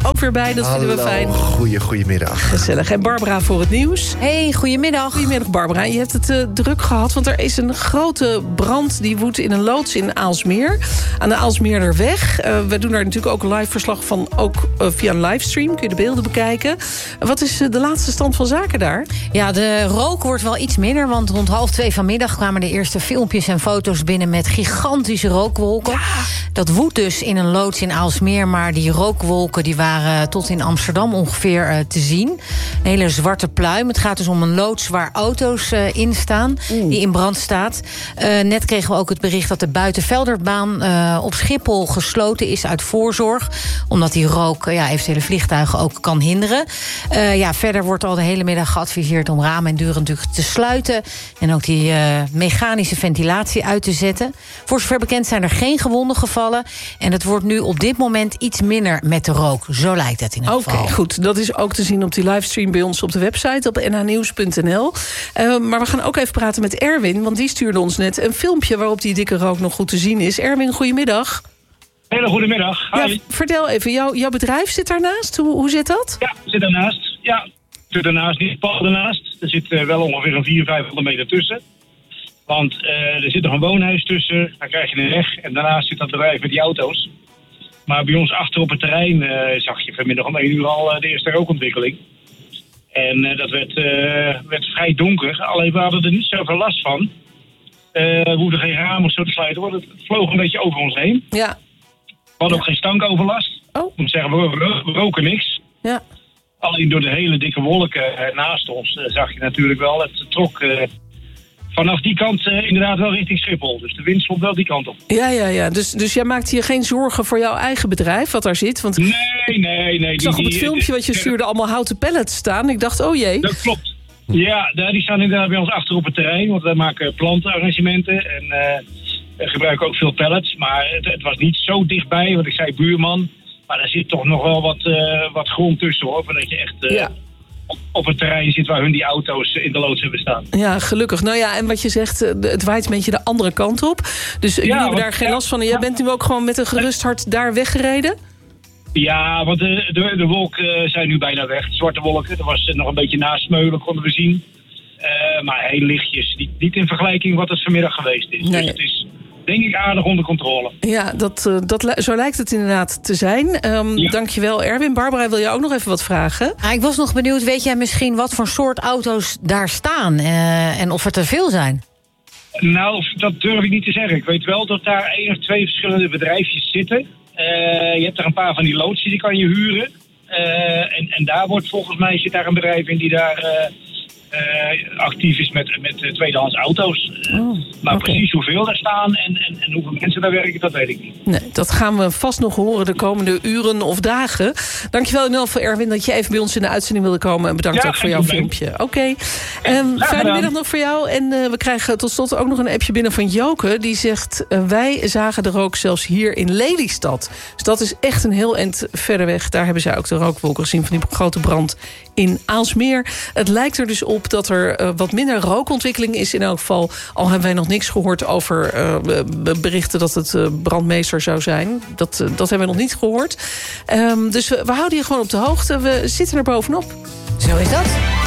ook weer bij, dat vinden we fijn. Goedemiddag. Gezellig. En Barbara voor het nieuws. Hey, goedemiddag. Goedemiddag Barbara. Je hebt het druk gehad, want er is een grote brand die woedt in een loods in Aalsmeer. Aan de Aalsmeerderweg. We doen daar natuurlijk ook een live verslag van, ook via een livestream. Kun je de beelden bekijken. Wat is de laatste stand van zaken daar? Ja, de rook wordt wel iets minder, want rond 1:30 vanmiddag kwamen de eerste filmpjes en foto's binnen met gigantische rookwolken. Ja. Dat woedt dus in een loods in Aalsmeer, maar die rookwolken die waren tot in Amsterdam ongeveer te zien. Een hele zwarte pluim. Het gaat dus om een loods waar auto's in staan, die in brand staat. Net kregen we ook het bericht dat de Buitenvelderbaan op Schiphol gesloten is uit voorzorg, omdat die rook eventuele vliegtuigen ook kan hinderen. Verder wordt al de hele middag geadviseerd om ramen en deuren natuurlijk te sluiten en ook die mechanische ventilatie uit te zetten. Voor zover bekend zijn er geen gewonden gevallen en het wordt nu op dit moment iets minder met de rook. Zo lijkt het in ieder geval. Oké, goed. Dat is ook te zien op die livestream bij ons op de website op nhnieuws.nl. Maar we gaan ook even praten met Erwin, want die stuurde ons net een filmpje waarop die dikke rook nog goed te zien is. Erwin, goedemiddag. Hele goedemiddag. Hi. Ja, vertel even, jouw bedrijf zit daarnaast? Hoe zit dat? Ja, zit daarnaast. Ja, zit daarnaast, niet pal ernaast. Er zit wel ongeveer een 400-500 meter tussen. Want er zit nog een woonhuis tussen, dan krijg je een weg en daarnaast zit dat bedrijf met die auto's. Maar bij ons achter op het terrein zag je vanmiddag om 1 uur al de eerste rookontwikkeling. En dat werd vrij donker, alleen we hadden er niet zoveel last van. We hoefden geen ramen of zo te sluiten, want het vloog een beetje over ons heen. Ja. We hadden ook geen stankoverlast. Oh. Ik moet zeggen, we roken niks. Ja. Alleen door de hele dikke wolken naast ons zag je natuurlijk wel, het trok vanaf die kant inderdaad wel richting Schiphol. Dus de wind stond wel die kant op. Ja. Dus jij maakt hier geen zorgen voor jouw eigen bedrijf, wat daar zit? Want Nee. Ik zag op het filmpje wat je stuurde allemaal houten pallets staan. Ik dacht, oh jee. Dat klopt. Ja, die staan inderdaad bij ons achter op het terrein. Want wij maken plantenarrangementen en gebruiken ook veel pallets. Maar het was niet zo dichtbij, want ik zei buurman. Maar er zit toch nog wel wat grond tussen, hoor. Voordat je echt op het terrein zit waar hun die auto's in de loods hebben staan. Ja, gelukkig. Nou ja, en wat je zegt, het waait een beetje de andere kant op. Dus jullie hebben daar geen last van. En jij bent nu ook gewoon met een gerust hart daar weggereden? Ja, want de wolken zijn nu bijna weg. De zwarte wolken, er was nog een beetje nasmeulen, konden we zien. Maar heel lichtjes. Niet in vergelijking wat het vanmiddag geweest is. Nee. Dus het is, denk ik, aardig onder controle. Ja, zo lijkt het inderdaad te zijn. Dankjewel, Erwin. Barbara, wil je ook nog even wat vragen? Ik was nog benieuwd, weet jij misschien wat voor soort auto's daar staan? En of er te veel zijn? Nou, dat durf ik niet te zeggen. Ik weet wel dat daar 1 of 2 verschillende bedrijfjes zitten. Je hebt er een paar van die loodsen, die kan je huren. En daar wordt volgens mij, zit daar een bedrijf in die daar actief is met tweedehands auto's. Maar precies hoeveel er staan en hoeveel mensen daar werken, dat weet ik niet. Nee, dat gaan we vast nog horen de komende uren of dagen. Dankjewel in ieder geval, Erwin, dat je even bij ons in de uitzending wilde komen. En bedankt ook voor jouw filmpje. Oké. Fijne middag nog voor jou. En we krijgen tot slot ook nog een appje binnen van Joke. Die zegt, wij zagen de rook zelfs hier in Lelystad. Dus dat is echt een heel eind verder weg. Daar hebben zij ook de rookwolken gezien van die grote brand in Aalsmeer. Het lijkt er dus op dat er wat minder rookontwikkeling is in elk geval. Al hebben wij nog niks gehoord over berichten dat het brandmeester zou zijn. Dat hebben we nog niet gehoord. Dus we houden je gewoon op de hoogte. We zitten er bovenop. Zo is dat.